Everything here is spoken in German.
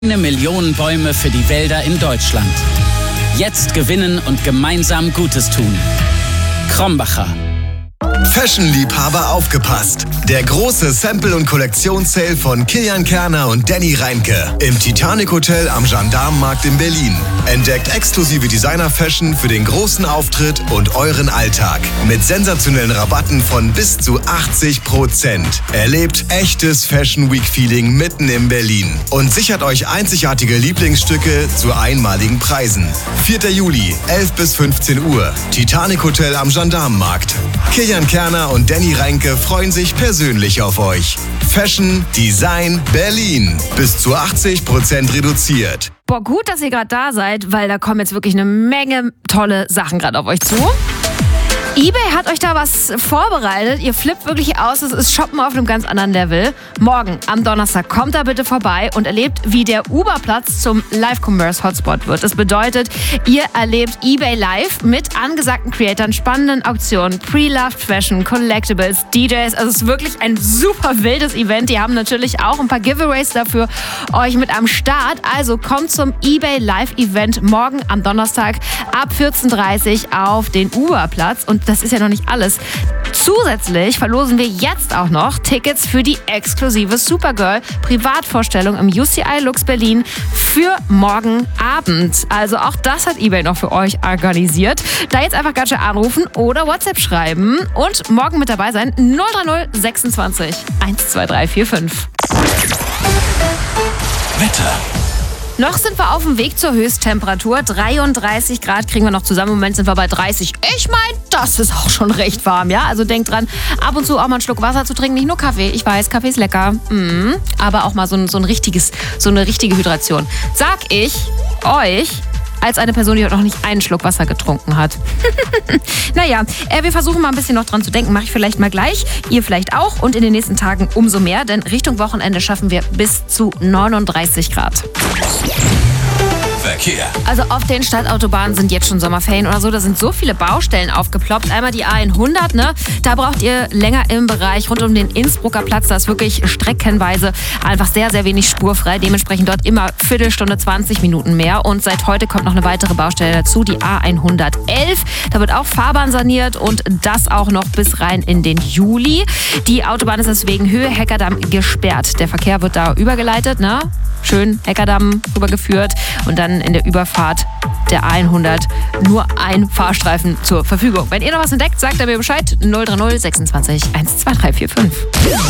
Millionen Bäume für die Wälder in Deutschland. Jetzt gewinnen und gemeinsam Gutes tun. Krombacher. Fashion-Liebhaber aufgepasst! Der große Sample- und Kollektionssale von Kilian Kerner und Danny Reinke im Titanic Hotel am Gendarmenmarkt in Berlin. Entdeckt exklusive Designer-Fashion für den großen Auftritt und euren Alltag. Mit sensationellen Rabatten von bis zu 80%. Erlebt echtes Fashion Week-Feeling mitten in Berlin. Und sichert euch einzigartige Lieblingsstücke zu einmaligen Preisen. 4. Juli, 11 bis 15 Uhr. Titanic Hotel am Gendarmenmarkt. Kilian Kerner und Danny Reinke freuen sich persönlich auf euch. Fashion, Design, Berlin. Bis zu 80% reduziert. Boah, gut, dass ihr gerade da seid, weil da kommen jetzt wirklich eine Menge tolle Sachen gerade auf euch zu. eBay hat euch da was vorbereitet. Ihr flippt wirklich aus. Es ist Shoppen auf einem ganz anderen Level. Morgen, am Donnerstag, kommt da bitte vorbei und erlebt, wie der Uber-Platz zum Live-Commerce-Hotspot wird. Das bedeutet, ihr erlebt eBay live mit angesagten Creatoren, spannenden Auktionen, Pre-Loved Fashion, Collectibles, DJs. Also es ist wirklich ein super wildes Event. Die haben natürlich auch ein paar Giveaways dafür euch mit am Start. Also kommt zum eBay Live-Event morgen am Donnerstag ab 14:30 Uhr auf den Uber-Platz. Und das ist ja noch nicht alles. Zusätzlich verlosen wir jetzt auch noch Tickets für die exklusive Supergirl Privatvorstellung im UCI Lux Berlin für morgen Abend. Also auch das hat eBay noch für euch organisiert. Da jetzt einfach ganz schön anrufen oder WhatsApp schreiben und morgen mit dabei sein. 030 26 12345. Wetter. Noch sind wir auf dem Weg zur Höchsttemperatur. 33 Grad kriegen wir noch zusammen. Im Moment sind wir bei 30. Ich meine, das ist auch schon recht warm, ja? Also denkt dran, ab und zu auch mal einen Schluck Wasser zu trinken. Nicht nur Kaffee. Ich weiß, Kaffee ist lecker. Aber auch mal so eine richtige Hydration. Sag ich euch als eine Person, die heute noch nicht einen Schluck Wasser getrunken hat. Naja, wir versuchen mal ein bisschen noch dran zu denken. Mache ich vielleicht mal gleich. Ihr vielleicht auch. Und in den nächsten Tagen umso mehr. Denn Richtung Wochenende schaffen wir bis zu 39 Grad. Verkehr. Also auf den Stadtautobahnen sind jetzt schon Sommerferien oder so. Da sind so viele Baustellen aufgeploppt. Einmal die A100, ne? Da braucht ihr länger im Bereich rund um den Innsbrucker Platz. Da ist wirklich streckenweise einfach sehr, sehr wenig spurfrei. Dementsprechend dort immer Viertelstunde, 20 Minuten mehr. Und seit heute kommt noch eine weitere Baustelle dazu, die A111. Da wird auch Fahrbahn saniert und das auch noch bis rein in den Juli. Die Autobahn ist deswegen Höhe Heckerdamm gesperrt. Der Verkehr wird da übergeleitet, ne? Schön Heckerdamm rübergeführt und dann in der Überfahrt der A100 nur ein Fahrstreifen zur Verfügung. Wenn ihr noch was entdeckt, sagt er mir Bescheid. 030 26 12345.